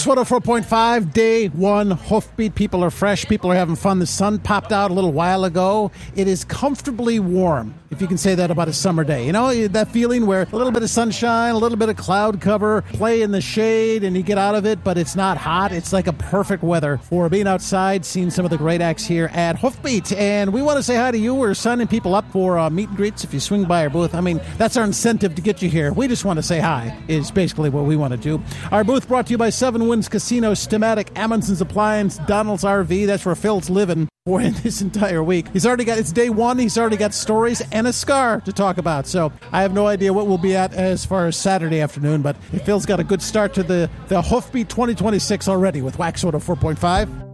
104.5, day one, Hoofbeat. People are fresh. People are having fun. The sun popped out a little while ago. It is comfortably warm, if you can say that about a summer day. You know, that feeling where a little bit of sunshine, a little bit of cloud cover, play in the shade, and you get out of it, but it's not hot. It's like a perfect weather for being outside, seeing some of the great acts here at Hoofbeat. And we want to say hi to you. We're signing people up for meet and greets if you swing by our booth. I mean, that's our incentive to get you here. We just want to say hi is basically what we want to do. Our booth brought to you by Seven Winds Casino, Stematic, Amundsen's Appliance, Donald's RV. That's where Phil's living for this entire week. It's day one. He's already got stories and a scar to talk about. So I have no idea what we'll be at as far as Saturday afternoon, but Phil's got a good start to the Hoofbeat 2026 already with Wax 104.5.